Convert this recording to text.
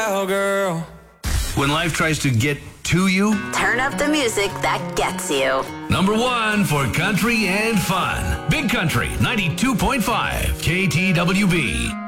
Girl. When life tries to get to you, turn up the music that gets you. Number 1 for country and fun. Big Country 92.5 KTWB.